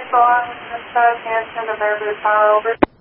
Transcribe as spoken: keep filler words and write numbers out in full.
Bristol, I'm just uh, canceling the Verb power over.